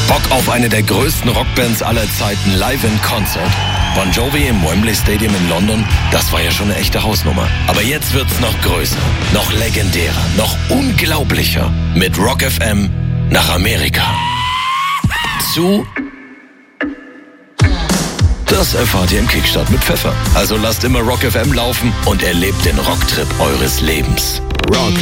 Bock auf eine der größten Rockbands aller Zeiten live in Concert? Bon Jovi im Wembley Stadium in London, das war ja schon eine echte Hausnummer. Aber jetzt wird's noch größer, noch legendärer, noch unglaublicher. Mit Rock FM nach Amerika. Das erfahrt ihr im Kickstart mit Pfeffer. Also lasst immer Rock FM laufen und erlebt den Rocktrip eures Lebens. Rock